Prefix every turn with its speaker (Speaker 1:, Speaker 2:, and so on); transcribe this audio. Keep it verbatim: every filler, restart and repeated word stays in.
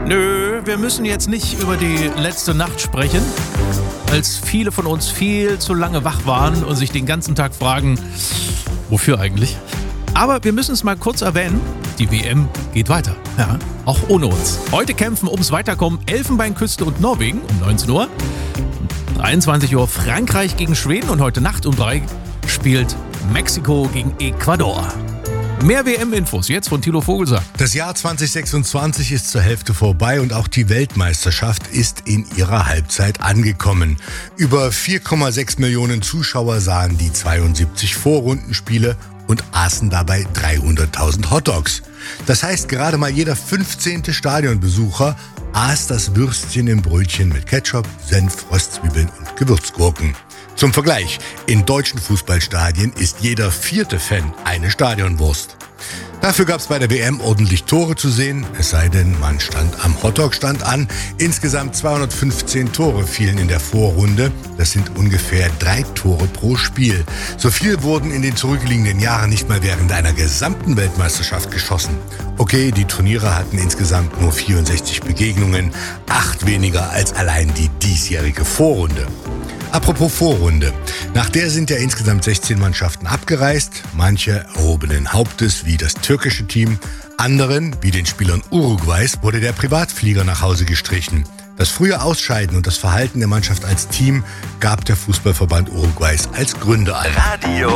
Speaker 1: Nö, wir müssen jetzt nicht über die letzte Nacht sprechen, als viele von uns viel zu lange wach waren und sich den ganzen Tag fragen, wofür eigentlich? Aber wir müssen es mal kurz erwähnen, die W M geht weiter, ja, auch ohne uns. Heute kämpfen ums Weiterkommen Elfenbeinküste und Norwegen um neunzehn Uhr, um dreiundzwanzig Uhr Frankreich gegen Schweden und heute Nacht um drei spielt Mexiko gegen Ecuador. Mehr W M-Infos jetzt von Thilo Vogelsang.
Speaker 2: Das Jahr zwanzig sechsundzwanzig ist zur Hälfte vorbei und auch die Weltmeisterschaft ist in ihrer Halbzeit angekommen. Über vier Komma sechs Millionen Zuschauer sahen die zweiundsiebzig Vorrundenspiele und aßen dabei dreihunderttausend Hotdogs. Das heißt, gerade mal jeder fünfzehnte Stadionbesucher aß das Würstchen im Brötchen mit Ketchup, Senf, Röstzwiebeln und Gewürzgurken. Zum Vergleich, in deutschen Fußballstadien ist jeder vierte Fan eine Stadionwurst. Dafür gab es bei der W M ordentlich Tore zu sehen, es sei denn, man stand am Hotdog-Stand an. Insgesamt zweihundertfünfzehn Tore fielen in der Vorrunde. Das sind ungefähr drei Tore pro Spiel. So viel wurden in den zurückliegenden Jahren nicht mal während einer gesamten Weltmeisterschaft geschossen. Okay, die Turniere hatten insgesamt nur vierundsechzig Begegnungen, acht weniger als allein die diesjährige Vorrunde. Apropos Vorrunde. Nach der sind ja insgesamt sechzehn Mannschaften abgereist. Manche erhobenen Hauptes wie das türkische Team. Anderen, wie den Spielern Uruguays, wurde der Privatflieger nach Hause gestrichen. Das frühe Ausscheiden und das Verhalten der Mannschaft als Team gab der Fußballverband Uruguays als Gründe an.
Speaker 3: Radio